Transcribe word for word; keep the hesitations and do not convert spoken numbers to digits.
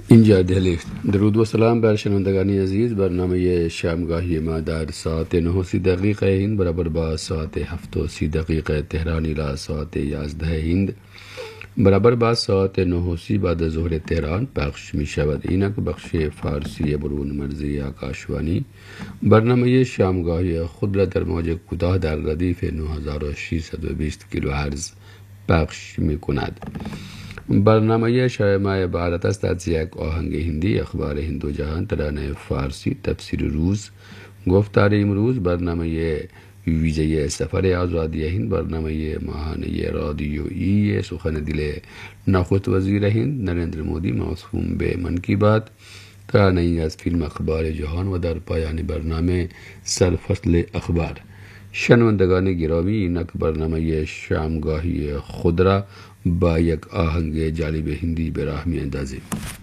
اینجا دهلی. درود و سلام بر شنوندگان عزیز. برنامه شامگاهی ما در ساعت نه و سی دقیقه هند برابر با ساعت هفت و سی دقیقه تهران الی ساعت یازده هند برابر با ساعت نه و سی بعد از ظهر تهران پخش می شود. اینک بخش فارسی برون مرزی آکاشوانی برنامه شامگاهی خود را در موج کوتاه در ردیف نه هزار و ششصد و بیست کیلوهرتز پخش می کند. برنامه شب ما عبارت است از یک آهنگ هندی، اخبار هند و جهان، ترانه فارسی، تفسیر روز، گفتار امروز، برنامه ویژه سفر آزادی هند، برنامه ماهانه رادیویی سخن دل نخست وزیر هند نریندر مودی موسوم به من کی بات، ترانه ای از فیلم اخبار جهان و در پایان برنامه سرفصل اخبار. شنوندگان گرامی، اینک برنامه شامگاهی خود را با یک آهنگ جالب هندی به راه می اندازیم.